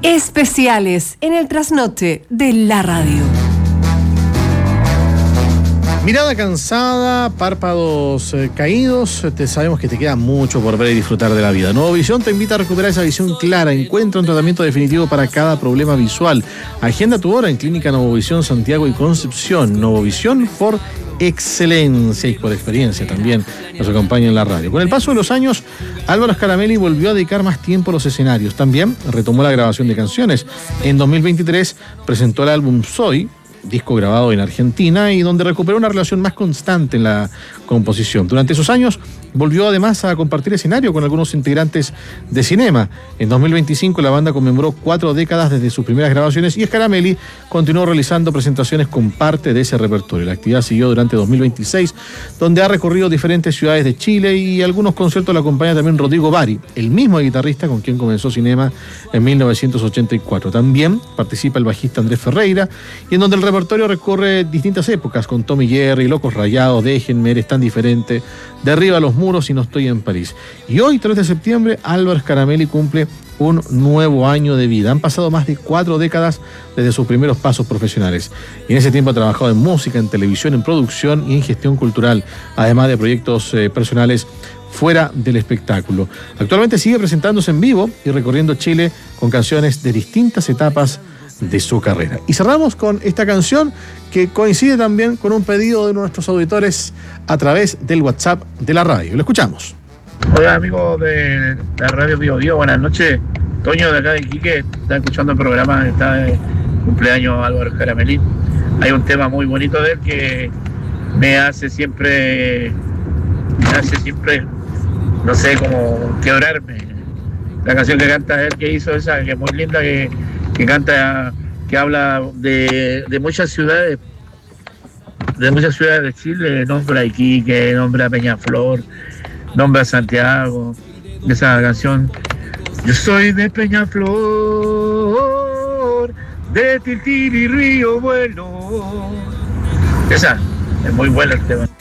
Especiales en el trasnoche de la radio. Mirada cansada, párpados caídos, sabemos que te queda mucho por ver y disfrutar de la vida. Novovisión te invita a recuperar esa visión clara. Encuentra un tratamiento definitivo para cada problema visual. Agenda tu hora en Clínica Novovisión Santiago y Concepción. Novovisión por excelencia y por experiencia también nos acompaña en la radio. Con el paso de los años, Álvaro Scaramelli volvió a dedicar más tiempo a los escenarios. También retomó la grabación de canciones. En 2023 presentó el álbum Soy, disco grabado en Argentina y donde recuperó una relación más constante en la composición. Durante esos años volvió además a compartir escenario con algunos integrantes de Cinema. En 2025 la banda conmemoró 4 décadas desde sus primeras grabaciones y Scaramelli continuó realizando presentaciones con parte de ese repertorio. La actividad siguió durante 2026, donde ha recorrido diferentes ciudades de Chile y algunos conciertos lo acompaña también Rodrigo Bari, el mismo guitarrista con quien comenzó Cinema en 1984. También participa el bajista Andrés Ferreira y en donde el repertorio recorre distintas épocas con Tommy Jerry, Locos Rayados, Déjenme, Eres tan diferente, Derriba los muros y No estoy en París. Y hoy, 3 de septiembre, Álvaro Scaramelli cumple un nuevo año de vida. Han pasado más de 4 décadas desde sus primeros pasos profesionales. Y en ese tiempo ha trabajado en música, en televisión, en producción y en gestión cultural, además de proyectos personales fuera del espectáculo. Actualmente sigue presentándose en vivo y recorriendo Chile con canciones de distintas etapas de su carrera. Y cerramos con esta canción que coincide también con un pedido de nuestros auditores a través del WhatsApp de la radio. Lo escuchamos. Hola amigos de la radio Bio Bio, buenas noches. Toño de acá de Iquique, está escuchando el programa, está de cumpleaños Álvaro Scaramelli. Hay un tema muy bonito de él que me hace siempre, no sé, como quebrarme. La canción que canta él, que hizo esa, que es muy linda, que canta, que habla de muchas ciudades de Chile, nombra a Iquique, nombra a Peñaflor, nombra a Santiago. Esa canción, yo soy de Peñaflor, de Tiltil y Río Bueno. Esa, es muy buena el tema.